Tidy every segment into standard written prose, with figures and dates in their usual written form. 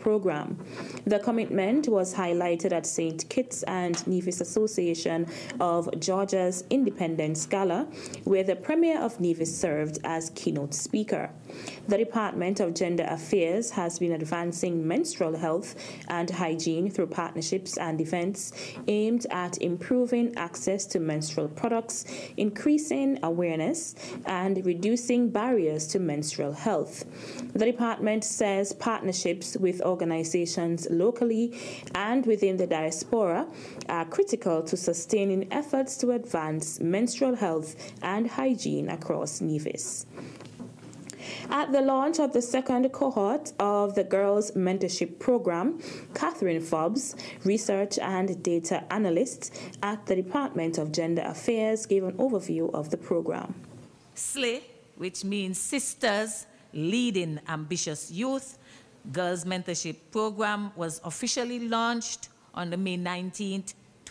program. The commitment was highlighted at St. Kitts and Nevis Association of Georgia's Independence Gala, where the Premier of Nevis served as keynote speaker. The Department of Gender Affairs has been advancing menstrual health and hygiene through partnerships and events aimed at improving access to menstrual products, increasing awareness, and reducing barriers to menstrual health. The department says partnerships with organizations locally and within the diaspora are critical to sustaining efforts to advance menstrual health and hygiene across Nevis. At the launch of the second cohort of the Girls Mentorship Program, Catherine Fobbs, research and data analyst at the Department of Gender Affairs, gave an overview of the program. SLAY, which means Sisters Leading Ambitious Youth, Girls Mentorship Program, was officially launched on May 19,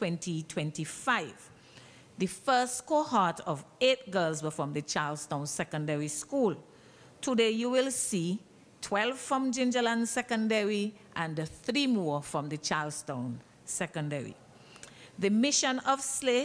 2025. The first cohort of 8 girls were from the Charlestown Secondary School. Today you will see 12 from Gingerland Secondary and 3 more from the Charlestown Secondary. The mission of SLAY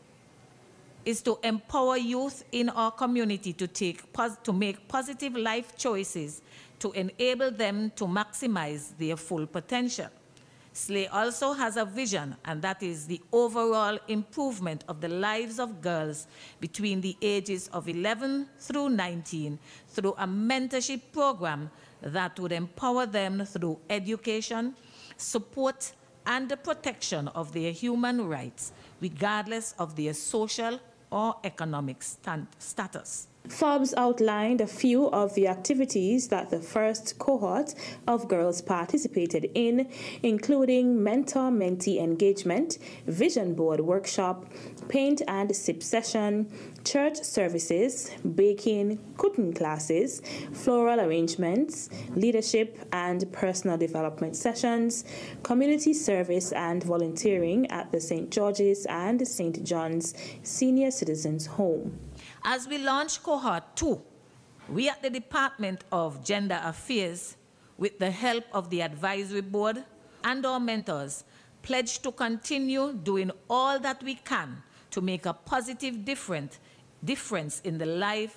is to empower youth in our community to make positive life choices to enable them to maximize their full potential. SLAY also has a vision, and that is the overall improvement of the lives of girls between the ages of 11 through 19 through a mentorship program that would empower them through education, support, and the protection of their human rights, regardless of their social or economic status. Forbes outlined a few of the activities that the first cohort of girls participated in, including mentor-mentee engagement, vision board workshop, paint and sip session, church services, baking, cooking classes, floral arrangements, leadership and personal development sessions, community service and volunteering at the St. George's and St. John's Senior Citizens Home. As we launch Cohort 2, we at the Department of Gender Affairs, with the help of the Advisory Board and our mentors, pledge to continue doing all that we can to make a positive difference in the life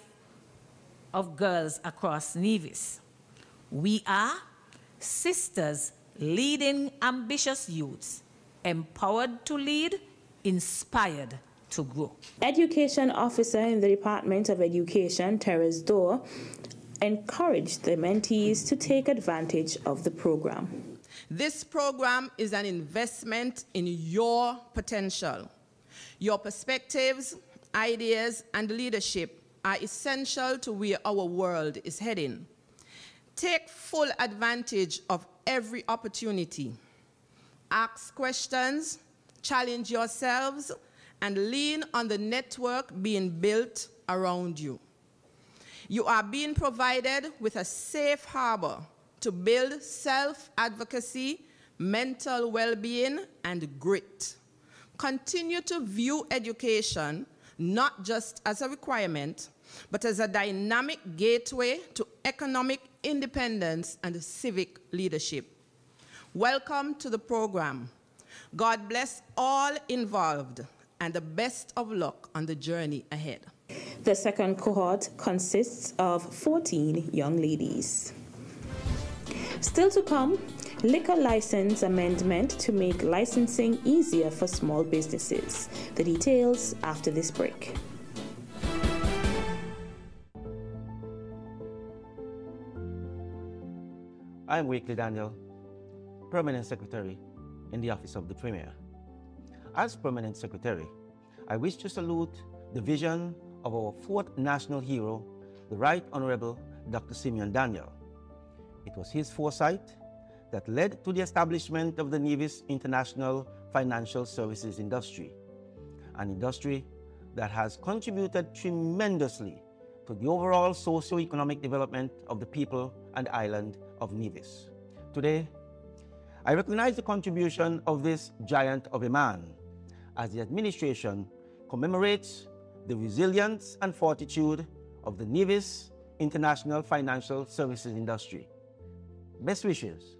of girls across Nevis. We are Sisters Leading Ambitious Youths, empowered to lead, inspired to grow. Education Officer in the Department of Education, Teres Dorr, encouraged the mentees to take advantage of the program. This program is an investment in your potential. Your perspectives, ideas, and leadership are essential to where our world is heading. Take full advantage of every opportunity. Ask questions, challenge yourselves, and lean on the network being built around you. You are being provided with a safe harbor to build self-advocacy, mental well-being, and grit. Continue to view education not just as a requirement, but as a dynamic gateway to economic independence and civic leadership. Welcome to the program. God bless all involved, and the best of luck on the journey ahead. The second cohort consists of 14 young ladies. Still to come, liquor license amendment to make licensing easier for small businesses. The details after this break. I am Wakely Daniel, Permanent Secretary in the Office of the Premier. As Permanent Secretary, I wish to salute the vision of our fourth national hero, the Right Honorable Dr. Simeon Daniel. It was his foresight that led to the establishment of the Nevis International Financial Services Industry, an industry that has contributed tremendously to the overall socio-economic development of the people and island of Nevis. Today, I recognize the contribution of this giant of a man as the administration commemorates the resilience and fortitude of the Nevis International Financial Services Industry. Best wishes